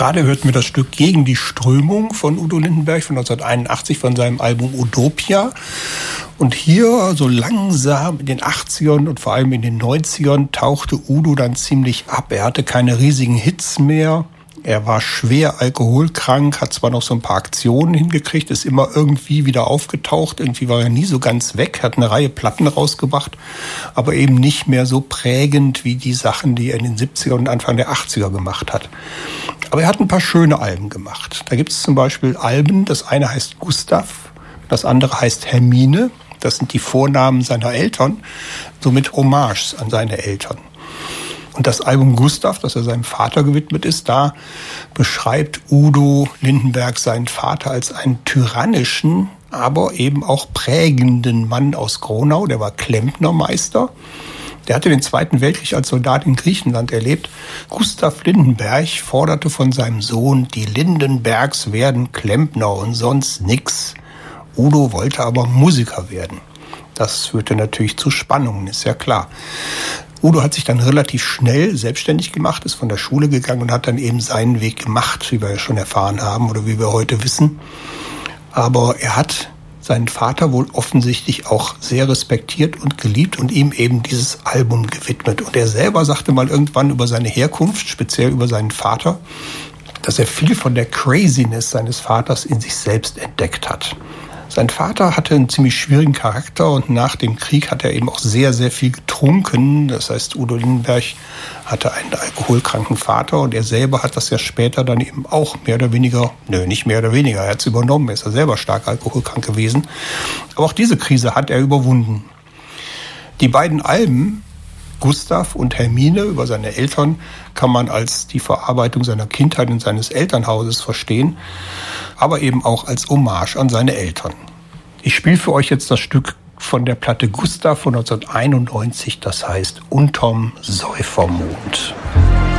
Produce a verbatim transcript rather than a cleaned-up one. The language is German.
Gerade hörten wir das Stück Gegen die Strömung von Udo Lindenberg von neunzehnhunderteinundachtzig von seinem Album Utopia. Und hier so langsam in den achtzigern und vor allem in den neunzigern tauchte Udo dann ziemlich ab. Er hatte keine riesigen Hits mehr. Er war schwer alkoholkrank, hat zwar noch so ein paar Aktionen hingekriegt, ist immer irgendwie wieder aufgetaucht. Irgendwie war er nie so ganz weg, hat eine Reihe Platten rausgebracht, aber eben nicht mehr so prägend wie die Sachen, die er in den siebzigern und Anfang der achtziger gemacht hat. Aber er hat ein paar schöne Alben gemacht. Da gibt es zum Beispiel Alben, das eine heißt Gustav, das andere heißt Hermine. Das sind die Vornamen seiner Eltern, somit Hommages an seine Eltern. Und das Album Gustav, das er seinem Vater gewidmet ist, da beschreibt Udo Lindenberg seinen Vater als einen tyrannischen, aber eben auch prägenden Mann aus Gronau. Der war Klempnermeister. Der hatte den Zweiten Weltkrieg als Soldat in Griechenland erlebt. Gustav Lindenberg forderte von seinem Sohn, die Lindenbergs werden Klempner und sonst nix. Udo wollte aber Musiker werden. Das führte natürlich zu Spannungen, ist ja klar. Udo hat sich dann relativ schnell selbstständig gemacht, ist von der Schule gegangen und hat dann eben seinen Weg gemacht, wie wir ja schon erfahren haben oder wie wir heute wissen. Aber er hat seinen Vater wohl offensichtlich auch sehr respektiert und geliebt und ihm eben dieses Album gewidmet. Und er selber sagte mal irgendwann über seine Herkunft, speziell über seinen Vater, dass er viel von der Craziness seines Vaters in sich selbst entdeckt hat. Sein Vater hatte einen ziemlich schwierigen Charakter und nach dem Krieg hat er eben auch sehr, sehr viel getrunken. Das heißt, Udo Lindenberg hatte einen alkoholkranken Vater und er selber hat das ja später dann eben auch mehr oder weniger, nö, nicht mehr oder weniger, er hat es übernommen, er ist ja selber stark alkoholkrank gewesen. Aber auch diese Krise hat er überwunden. Die beiden Alben, Gustav und Hermine über seine Eltern, kann man als die Verarbeitung seiner Kindheit und seines Elternhauses verstehen, aber eben auch als Hommage an seine Eltern. Ich spiele für euch jetzt das Stück von der Platte Gustav von neunzehnhunderteinundneunzig, das heißt Unterm Säufermond.